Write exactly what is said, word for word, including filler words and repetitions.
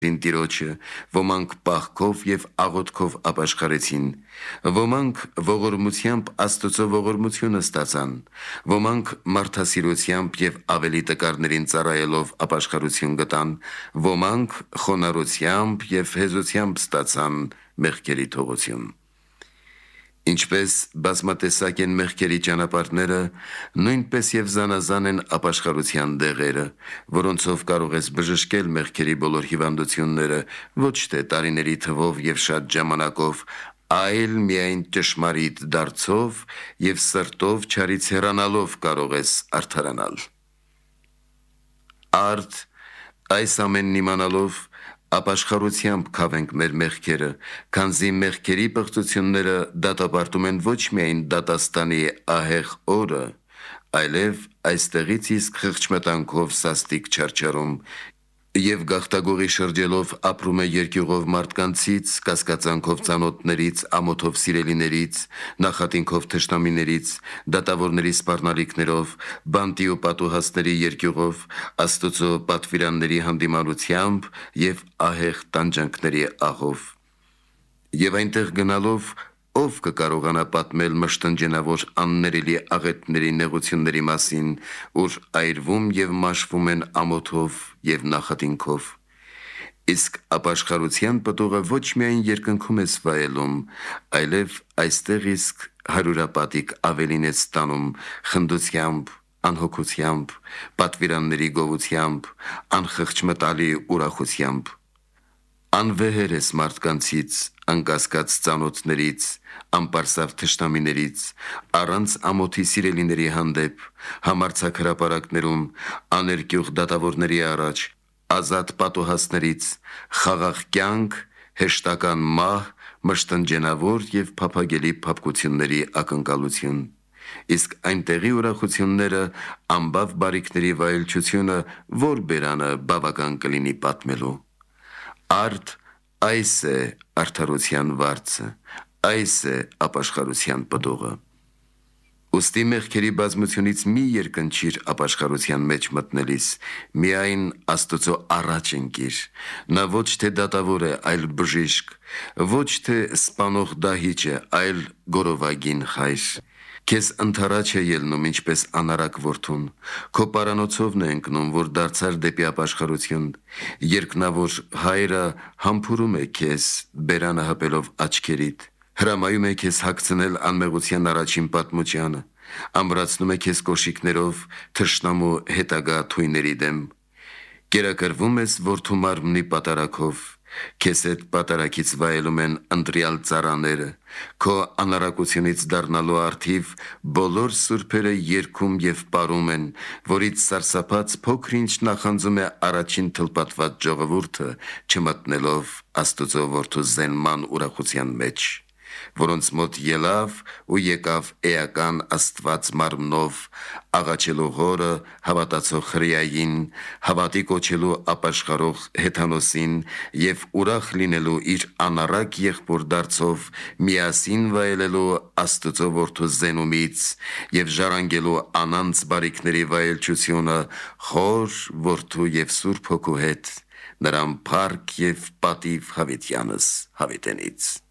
Տիրոջը, ոմանք պահքով և աղոթքով ապաշխարեցին, ոմանք ողորմությամբ Աստծո ողորմությունը ստացան, ոմանք մարդասիրությամբ և ավելի տկարներին ծառայելով ապաշխարություն գտան, ոմանք խոնարհությամբ և հեզությամբ ստացան մեղքերի թողություն։ Ինչպես բազմատեսակ են մեղքերի ճանապարհները, նույնպես և զանազան են ապաշխարության դեղերը, որոնցով կարող ես բժշկել մեղքերի բոլոր հիվանդությունները ոչ թե տարիների թվով և շատ ժամանակով, այլ միայն ճշմարիտ դարձով և սրտով չարից հեռանալով կարող ես արդարանալ։ Արդ այս ամենն իմանալով ապաշխարությամբ քավենք մեր մեղքերը, քանզի մեղքերի պղծությունները դատապարտում են ոչ միայն դատաստանի ահեղ օրը, այլև այստեղից իսկ խղճմտանքով սաստիկ չարչարում և գաղտագողի շրջելով ապրում է երկյուղով մարդկանցից, կասկածանքով ծանոթներից, ամոթով սիրելիներից, նախատինքով թշնամիներից, դատավորների սպառնալիքներով, բանտի ու պատուհասների երկյուղով, Աստծո պատվիրանների հանդիմանությամբ և ահեղ տանջանքների աղով։ Եվ այնտեղ գնալով ով կկարողանա պատմել մշտնջենավոր աններելի աղետների նեղությունների մասին, ուր այրվում և մաշվում են ամոթով և նախատինքով։ Իսկ ապաշխարության պտուղը ոչ միայն երկնքում ես վայելում, այլև այստեղ իսկ հարյուրապատիկ ավելին ես ստանում խնդությամբ, անհոգությամբ, պատվիրանների գովությամբ, անխղճմտալի ուրախությամբ։ Անվեհեր ես մարդկանցից, անկասկած ծանոթներից, անպարսավ թշնամիներից, առանց ամոթի սիրելիների հանդեպ, համարձակ հրապարակներում, աներկյուղ դատավորների առաջ, ազատ պատուհասներից, խաղաղ կյանք, հեշտական մահ, մշտնջենավոր և փափագելի փափկությունների ակնկալություն։ Իսկ այնտեղի ուրախությունները, անբավ բարիքների վայելչությունը ո՞ր բերանը բավական կլինի պատմելու։ Արդ այս է արդարության վարձը, այս է ապաշխարության պտուղը։ Ուստի մեղքերի բազմությունից մի երկնչիր ապաշխարության մեջ մտնելիս, միայն Աստծո առաջ ընկիր, նա ոչ թե դատավոր է, այլ բժիշկ, ոչ թե սպանող դահիճ է, այլ գորովագին խայր։ Քեզ ընդառաջ է ելնում ինչպես անարակ որդուն, քո պարանոցովն է ընկնում, որ դարձար դեպի ապաշխարություն, երկնավոր Հայրը համբուրում է քեզ, բերանը հպելով աչքերիդ, հրամայում է քեզ հագցնել անմեղության առաջին պատմուճանը, ամրացնում է քեզ կոշիկներով թշնամու հետագա թույների դեմ։ Կերակրվում ես որդու մարմնի պատարագով, քեզ հետ պատարագից վայելում են ընտրյալ ծառաները, քո անառակությունից դառնալու առթիվ բոլոր սուրբերը երգում և պարում են, որից սարսափած փոքր-ինչ նախանձում է առաջին թլպատված ժողովուրդը, չմտնելով Աստծո որդու զենման ուրախության մեջ, որոնց մոտ ելավ ու եկավ էական Աստված մարմնով, աղաչելու Հորը, հավատացող Հրեային, հավատի կոչելու ապաշխարող Հեթանոսին և ուրախ լինելու իր անառակ եղբոր դարձով միասին վայելելու Աստծո որդու զենումից և ժառանգելու անանց բարիքների վայելչությունը Հոր, Որդու և Սուրբ Հոգու հետ, նրան փառք և պատիվ հավիտյանս հավիտենից։